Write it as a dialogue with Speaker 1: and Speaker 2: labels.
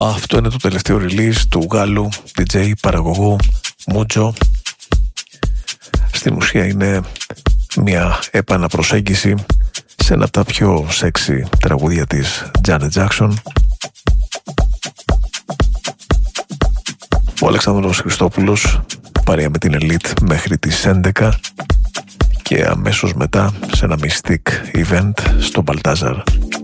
Speaker 1: Αυτό είναι το τελευταίο release του Γάλλου DJ παραγωγού Μούτζο. Στην ουσία είναι μια επαναπροσέγγιση σε ένα από τα πιο sexy τραγούδια της Janet Jackson. Ο Αλεξάνδρος Χριστόπουλος παρέα με την Elite μέχρι τις 11 και αμέσως μετά σε ένα Mystic event στο Baltazar.